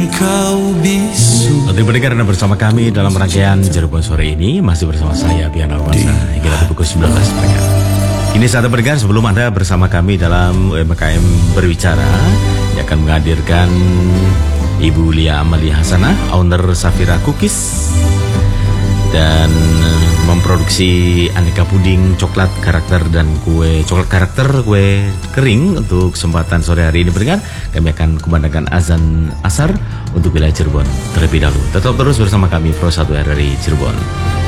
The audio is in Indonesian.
engkau bisu. Untuk pendengar Anda bersama kami dalam rangkaian Cirebon sore ini, masih bersama saya Bian Arwansa hingga nanti pukul 19 pagi. Ini saat pendengar, sebelum Anda bersama kami dalam UMKM Berbicara yang akan menghadirkan Ibu Lia Amalia Hasanah, owner Safira Cookies, dan memproduksi aneka puding coklat karakter dan kue coklat karakter, kue kering untuk kesempatan sore hari ini. Pendengar, kami akan kumandangkan azan asar untuk wilayah Cirebon terlebih dahulu. Tetap terus bersama kami Pro 1 RRI Cirebon.